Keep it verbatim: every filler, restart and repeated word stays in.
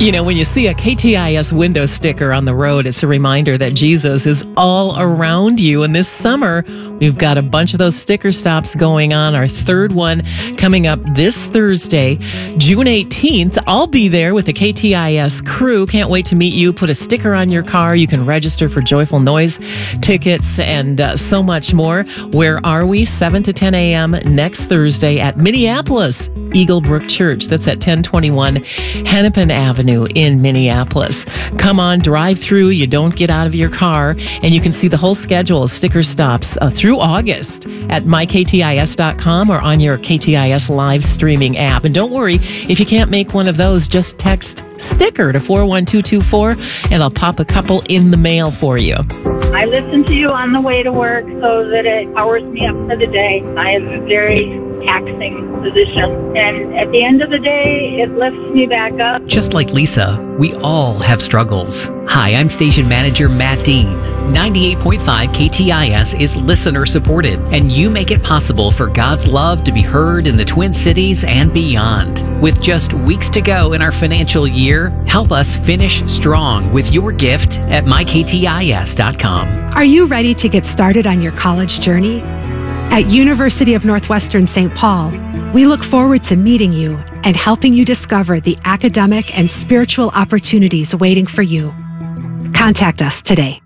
You know, when you see a K T I S window sticker on the road, it's a reminder that Jesus is all around you. And this summer, we've got a bunch of those sticker stops going on. Our third one coming up this Thursday, June eighteenth. I'll be there with the K T I S crew. Can't wait to meet you. Put a sticker on your car. You can register for Joyful Noise tickets and uh, so much more. Where are we? seven to ten a.m. next Thursday at Minneapolis Eagle Brook Church. That's at ten twenty-one Hennepin Avenue in Minneapolis. Come on, drive through. You don't get out of your car, and you can see the whole schedule of sticker stops uh, through August at my k t i s dot com or on your K T I S live streaming app. And don't worry, if you can't make one of those, just text sticker to four one two two four and I'll pop a couple in the mail for you. I listen to you on the way to work so that it powers me up for the day. I have a very taxing position, and at the end of the day, it lifts me back up. Just like Lisa, we all have struggles. Hi, I'm station manager Matt Dean. ninety-eight point five K T I S is listener supported, and you make it possible for God's love to be heard in the Twin Cities and beyond. With just weeks to go in our financial year, help us finish strong with your gift at my k t i s dot com. Are you ready to get started on your college journey? At University of Northwestern Saint Paul, we look forward to meeting you and helping you discover the academic and spiritual opportunities waiting for you. Contact us today.